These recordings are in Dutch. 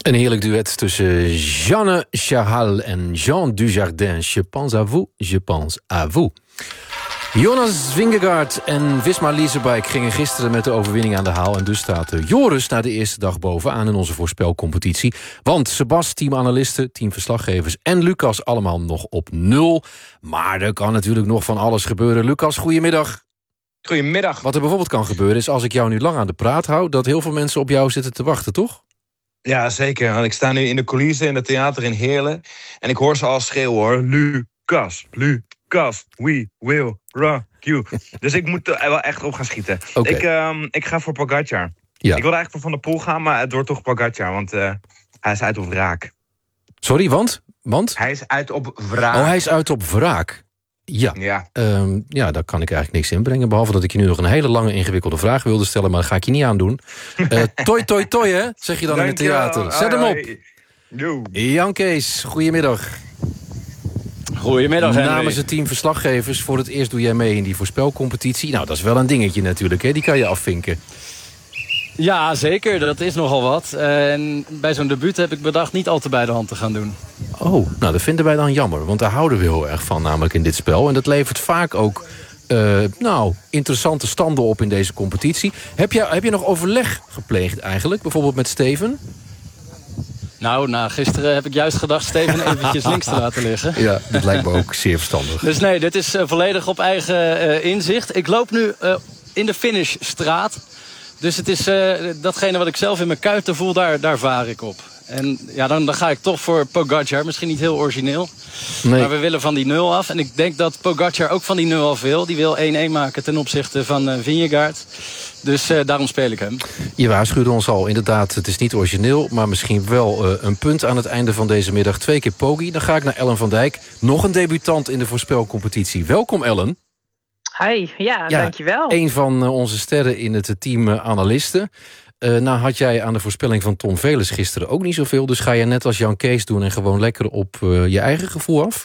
Een heerlijk duet tussen Jeanne Chahal en Jean Dujardin. Je pense à vous, je pense à vous. Jonas Vingegaard en Visma Leasebike gingen gisteren met de overwinning aan de haal. En dus staat Joris na de eerste dag bovenaan in onze voorspelcompetitie. Want Sebas, teamanalisten, teamverslaggevers en Lucas allemaal nog op 0. Maar er kan natuurlijk nog van alles gebeuren. Lucas, goedemiddag. Goedemiddag. Wat er bijvoorbeeld kan gebeuren is als ik jou nu lang aan de praat hou, dat heel veel mensen op jou zitten te wachten, toch? Ja, zeker. Want ik sta nu in de coulissen in het theater in Heerlen. En ik hoor ze al schreeuwen, hoor. Lucas, Lucas, we will rock you. Dus ik moet er wel echt op gaan schieten. Okay. Ik ga voor Pogačar. Ja. Ik wilde eigenlijk voor Van der Poel gaan, maar het wordt toch Pogačar. Want hij is uit op wraak. Sorry, want? Hij is uit op wraak. Oh, hij is uit op wraak. Ja. Ja, daar kan ik eigenlijk niks in brengen. Behalve dat ik je nu nog een hele lange ingewikkelde vraag wilde stellen. Maar dat ga ik je niet aandoen. Toi, toi, toi, hè? Zeg je dan in het theater. Zet hem op. Jan Kees, goedemiddag. Goedemiddag, Henry. Namens het team verslaggevers, voor het eerst doe jij mee in die voorspelcompetitie. Nou, dat is wel een dingetje natuurlijk, hè? Die kan je afvinken. Ja, zeker. Dat is nogal wat. En bij zo'n debuut heb ik bedacht niet al te bij de hand te gaan doen. Oh, nou, dat vinden wij dan jammer. Want daar houden we heel erg van, namelijk in dit spel. En dat levert vaak ook interessante standen op in deze competitie. Heb je nog overleg gepleegd eigenlijk? Bijvoorbeeld met Steven? Nou, na gisteren heb ik juist gedacht Steven eventjes links te laten liggen. Ja, dat lijkt me ook zeer verstandig. Dus nee, dit is volledig op eigen inzicht. Ik loop nu in de finishstraat. Dus het is datgene wat ik zelf in mijn kuiten voel, daar vaar ik op. En ja, dan ga ik toch voor Pogačar. Misschien niet heel origineel. Nee. Maar we willen van die 0 af. En ik denk dat Pogačar ook van die 0 af wil. Die wil 1-1 maken ten opzichte van Vingegaard. Dus daarom speel ik hem. Je waarschuwde ons al, inderdaad, het is niet origineel, maar misschien wel een punt aan het einde van deze middag. 2 keer Poggi. Dan ga ik naar Ellen van Dijk. Nog een debutant in de voorspelcompetitie. Welkom, Ellen. Hi, ja, dankjewel. Een van onze sterren in het team analisten. Nou had jij aan de voorspelling van Tom Velers gisteren ook niet zoveel. Dus ga je net als Jan Kees doen en gewoon lekker op je eigen gevoel af?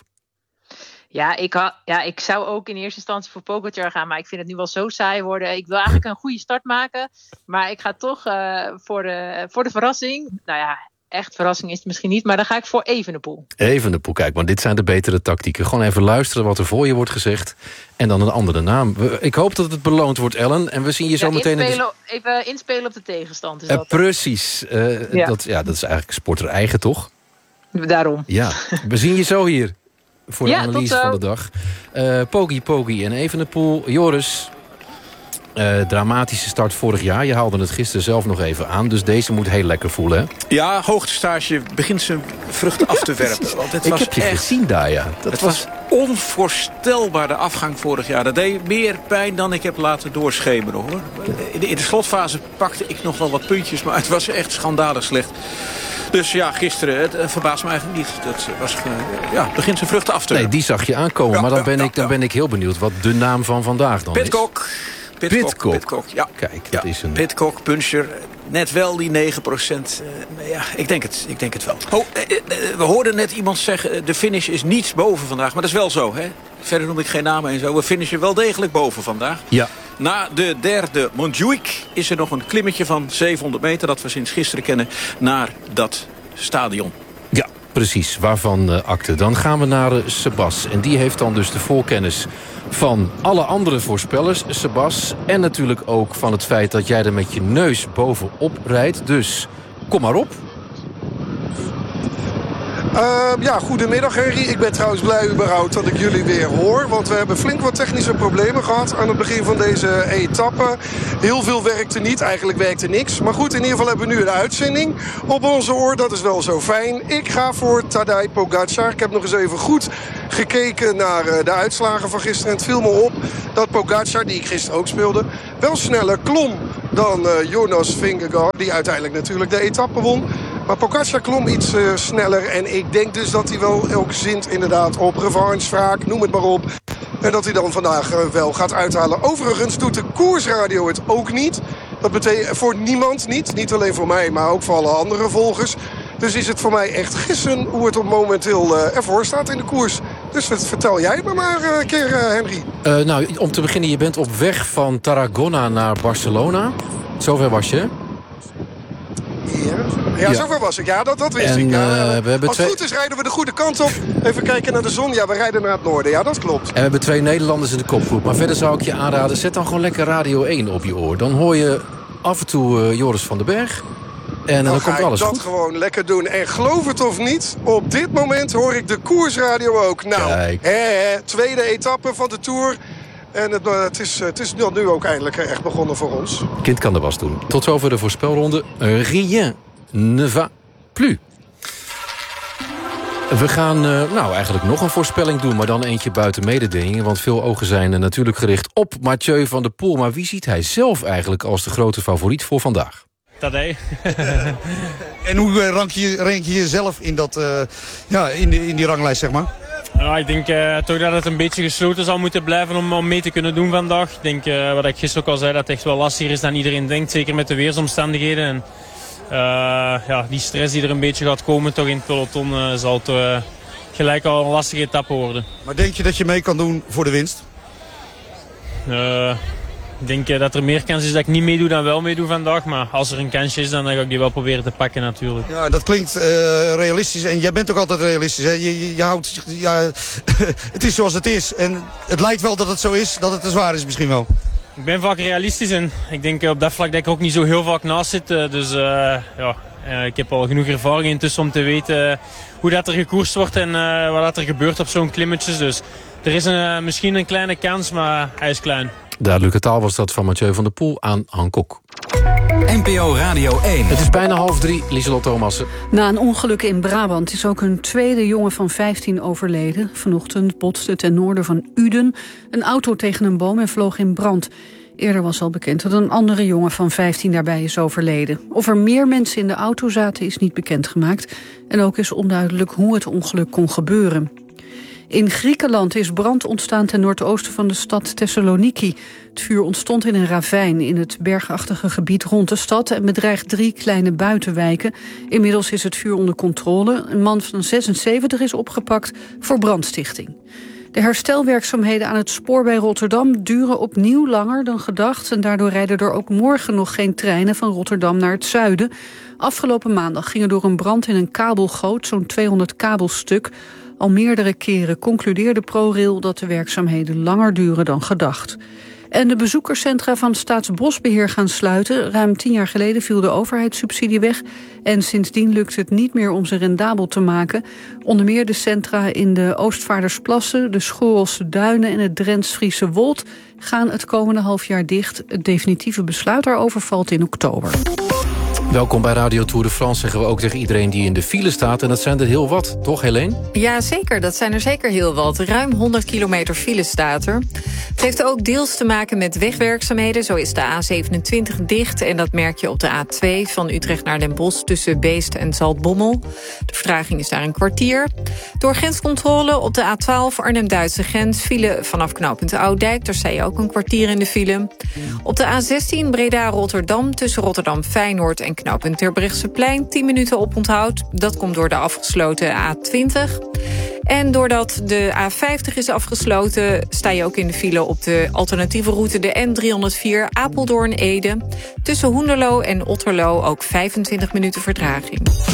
Ja, ik zou ook in eerste instantie voor Pogačar gaan. Maar ik vind het nu wel zo saai worden. Ik wil eigenlijk een goede start maken. Maar ik ga toch voor de verrassing. Nou ja, echt verrassing is het misschien niet. Maar dan ga ik voor Evenepoel. Evenepoel, kijk, maar dit zijn de betere tactieken. Gewoon even luisteren wat er voor je wordt gezegd. En dan een andere naam. Ik hoop dat het beloond wordt, Ellen. En we zien je zo meteen... Even inspelen op de tegenstand. Is dat precies. Dat is eigenlijk sporter eigen, toch? Daarom. Ja, we zien je zo hier. Voor de analyse van de dag. Poggi en Evenepoel. Joris, dramatische start vorig jaar. Je haalde het gisteren zelf nog even aan. Dus deze moet heel lekker voelen, hè? Ja, hoogtestage begint zijn vruchten af te werpen. Want het ik heb je gezien daar, ja. Het was onvoorstelbaar, de afgang vorig jaar. Dat deed meer pijn dan ik heb laten doorschemeren, hoor. In de slotfase pakte ik nog wel wat puntjes, maar het was echt schandalig slecht. Dus ja, gisteren, het verbaast me eigenlijk niet. Dat was, begint zijn vruchten af te werpen. Nee, die zag je aankomen. Maar dan ben ik heel benieuwd wat de naam van vandaag dan Pitcock. is. Pitcock, ja. Kijk, dat is een... Pitcock, puncher, net wel die 9%. Ik denk het wel. We hoorden net iemand zeggen, de finish is niets boven vandaag. Maar dat is wel zo, hè? Verder noem ik geen namen en zo. We finishen wel degelijk boven vandaag. Ja. Na de derde Montjuïc is er nog een klimmetje van 700 meter... dat we sinds gisteren kennen, naar dat stadion. Ja, precies. Waarvan akte. Dan gaan we naar Sebas. En die heeft dan dus de voorkennis van alle andere voorspellers, Sebas. En natuurlijk ook van het feit dat jij er met je neus bovenop rijdt. Dus kom maar op. Goedemiddag Henry. Ik ben trouwens blij überhaupt dat ik jullie weer hoor. Want we hebben flink wat technische problemen gehad aan het begin van deze etappe. Heel veel werkte niet, eigenlijk werkte niks. Maar goed, in ieder geval hebben we nu een uitzending op onze oor. Dat is wel zo fijn. Ik ga voor Tadej Pogačar. Ik heb nog eens even goed gekeken naar de uitslagen van gisteren. En het viel me op dat Pogačar, die ik gisteren ook speelde, wel sneller klom dan Jonas Vingegaard. Die uiteindelijk natuurlijk de etappe won. Maar Pogačar klom iets sneller. En ik denk dus dat hij wel ook zint inderdaad op revanche, wraak, noem het maar op. En dat hij dan vandaag wel gaat uithalen. Overigens doet de koersradio het ook niet. Dat betekent voor niemand niet. Niet alleen voor mij, maar ook voor alle andere volgers. Dus is het voor mij echt gissen hoe het op momenteel ervoor staat in de koers. Dus vertel jij me maar een keer, Henry. Om te beginnen, je bent op weg van Tarragona naar Barcelona. Zover was je, hè? Ja, Ja, zover was ik. Ja, dat wist ik. Ja, als het goed is rijden we de goede kant op. Even kijken naar de zon. Ja, we rijden naar het noorden. Ja, dat klopt. En we hebben 2 Nederlanders in de kopgroep. Maar verder zou ik je aanraden, zet dan gewoon lekker Radio 1 op je oor. Dan hoor je af en toe Joris van den Berg. En dan komt alles goed. Dat gewoon lekker doen. En geloof het of niet, op dit moment hoor ik de koersradio ook. Nou, tweede etappe van de Tour. En het is nu ook eindelijk echt begonnen voor ons. Kind kan de was doen. Tot zover de voorspelronde. Rien ne va plus. We gaan eigenlijk nog een voorspelling doen, maar dan eentje buiten mededelingen. Want veel ogen zijn natuurlijk gericht op Mathieu van der Poel. Maar wie ziet hij zelf eigenlijk als de grote favoriet voor vandaag? Tadej. En hoe rank je jezelf in, in die ranglijst, zeg maar? Nou, ik denk toch dat het een beetje gesloten zal moeten blijven om mee te kunnen doen vandaag. Ik denk, wat ik gisteren ook al zei, dat het echt wel lastiger is dan iedereen denkt. Zeker met de weersomstandigheden. En die stress die er een beetje gaat komen toch in het peloton zal het gelijk al een lastige etappe worden. Maar denk je dat je mee kan doen voor de winst? Ik denk dat er meer kans is dat ik niet meedoe dan wel meedoe vandaag. Maar als er een kansje is, dan ga ik die wel proberen te pakken natuurlijk. Ja, dat klinkt realistisch. En jij bent ook altijd realistisch. Hè? Je houdt... Ja, het is zoals het is. En het lijkt wel dat het zo is, dat het te zwaar is misschien wel. Ik ben vaak realistisch en ik denk op dat vlak dat ik er ook niet zo heel vaak naast zit. Ik heb al genoeg ervaring intussen om te weten hoe dat er gekoerst wordt en wat er gebeurt op zo'n klimmetjes. Dus er is misschien een kleine kans, maar hij is klein. Duidelijke taal was dat van Mathieu van der Poel aan Hancock. NPO Radio 1. Het is bijna 2:30, Lieselot Thomassen. Na een ongeluk in Brabant is ook een tweede jongen van 15 overleden. Vanochtend botste ten noorden van Uden een auto tegen een boom en vloog in brand. Eerder was al bekend dat een andere jongen van 15 daarbij is overleden. Of er meer mensen in de auto zaten is niet bekendgemaakt. En ook is onduidelijk hoe het ongeluk kon gebeuren. In Griekenland is brand ontstaan ten noordoosten van de stad Thessaloniki. Het vuur ontstond in een ravijn in het bergachtige gebied rond de stad en bedreigt 3 kleine buitenwijken. Inmiddels is het vuur onder controle. Een man van 76 is opgepakt voor brandstichting. De herstelwerkzaamheden aan het spoor bij Rotterdam duren opnieuw langer dan gedacht. En daardoor rijden er ook morgen nog geen treinen van Rotterdam naar het zuiden. Afgelopen maandag gingen door een brand in een kabelgoot zo'n 200 kabels stuk. Al meerdere keren concludeerde ProRail dat de werkzaamheden langer duren dan gedacht. En de bezoekerscentra van Staatsbosbeheer gaan sluiten. Ruim 10 jaar geleden viel de overheidssubsidie weg. En sindsdien lukt het niet meer om ze rendabel te maken. Onder meer de centra in de Oostvaardersplassen, de Schorelse Duinen en het Drents-Friese Wold gaan het komende halfjaar dicht. Het definitieve besluit daarover valt in oktober. Welkom bij Radio Tour de France, zeggen we ook tegen iedereen die in de file staat. En dat zijn er heel wat, toch Helene? Ja, zeker. Dat zijn er zeker heel wat. Ruim 100 kilometer file staat er. Het heeft ook deels te maken met wegwerkzaamheden. Zo is de A27 dicht en dat merk je op de A2 van Utrecht naar Den Bosch tussen Beest en Zaltbommel. De vertraging is daar een kwartier. Door grenscontrole op de A12 Arnhem-Duitse grens file vanaf knooppunt Ouddijk. Daar sta je ook een kwartier in de file. Op de A16 Breda-Rotterdam tussen Rotterdam-Feyenoord en knooppunt Terbrechtseplein 10 minuten oponthoud. Dat komt door de afgesloten A20. En doordat de A50 is afgesloten, sta je ook in de file op de alternatieve route de N304 Apeldoorn-Ede. Tussen Hoenderloo en Otterlo ook 25 minuten vertraging.